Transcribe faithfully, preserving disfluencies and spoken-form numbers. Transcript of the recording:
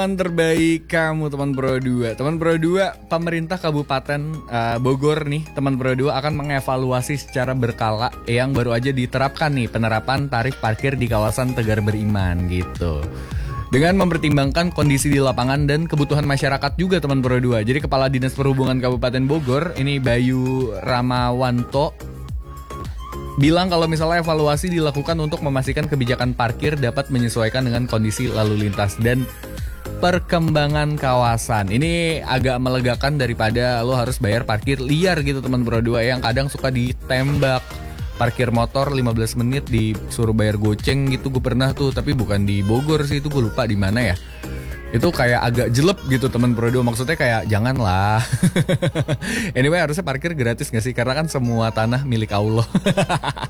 Teman terbaik kamu teman Pro dua. Teman Pro dua, pemerintah Kabupaten uh, Bogor nih, teman Pro dua akan mengevaluasi secara berkala yang baru aja diterapkan nih, penerapan tarif parkir di kawasan Tegar Beriman gitu. Dengan mempertimbangkan kondisi di lapangan dan kebutuhan masyarakat juga teman Pro dua. Jadi Kepala Dinas Perhubungan Kabupaten Bogor, ini Bayu Ramawanto, bilang kalau misalnya evaluasi dilakukan untuk memastikan kebijakan parkir dapat menyesuaikan dengan kondisi lalu lintas dan perkembangan kawasan. Ini agak melegakan daripada lo harus bayar parkir liar gitu teman Pro dua, yang kadang suka ditembak. Parkir motor lima belas menit disuruh bayar goceng gitu, gue pernah tuh, tapi bukan di Bogor sih, itu gue lupa di mana ya. Itu kayak agak jelek gitu teman Pro dua, maksudnya kayak janganlah. Anyway, harusnya parkir gratis gak sih? Karena kan semua tanah milik Allah.